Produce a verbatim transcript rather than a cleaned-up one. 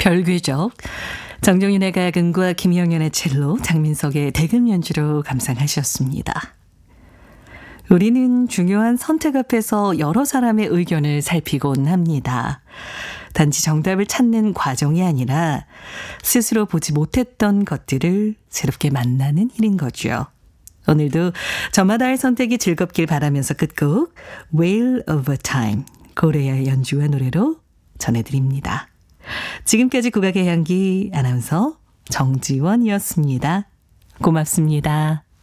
별궤적, 정종윤의 가금과 김영현의 첼로, 장민석의 대금 연주로 감상하셨습니다. 우리는 중요한 선택 앞에서 여러 사람의 의견을 살피곤 합니다. 단지 정답을 찾는 과정이 아니라 스스로 보지 못했던 것들을 새롭게 만나는 일인 거죠. 오늘도 저마다의 선택이 즐겁길 바라면서 끝곡 Whale of a Time, 고레아의 연주와 노래로 전해드립니다. 지금까지 국악의 향기 아나운서 정지원이었습니다. 고맙습니다.